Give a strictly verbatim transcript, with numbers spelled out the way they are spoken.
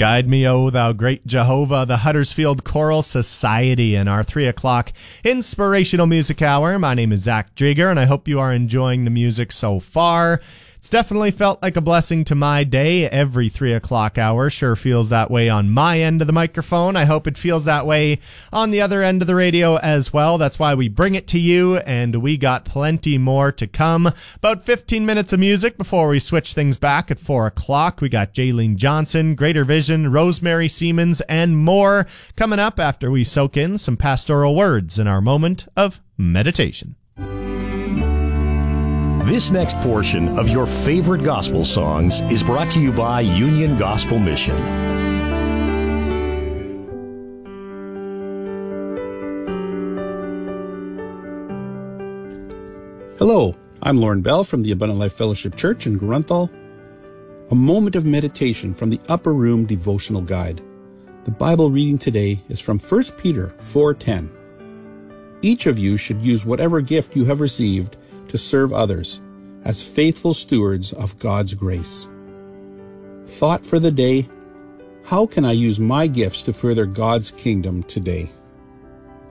Guide me, O thou great Jehovah, the Huddersfield Choral Society, in our three o'clock inspirational music hour. My name is Zach Drieger, and I hope you are enjoying the music so far. It's definitely felt like a blessing to my day. Every three o'clock hour sure feels that way on my end of the microphone. I hope it feels that way on the other end of the radio as well. That's why we bring it to you, and we got plenty more to come. About fifteen minutes of music before we switch things back at four o'clock. We got Jaylene Johnson, Greater Vision, Rosemary Siemens, and more coming up after we soak in some pastoral words in our moment of meditation. This next portion of your favorite gospel songs is brought to you by Union Gospel Mission. Hello, I'm Lauren Bell from the Abundant Life Fellowship Church in Grunthal. A moment of meditation from the Upper Room Devotional Guide. The Bible reading today is from First Peter four ten. Each of you should use whatever gift you have received to serve others as faithful stewards of God's grace. Thought for the day: how can I use my gifts to further God's kingdom today?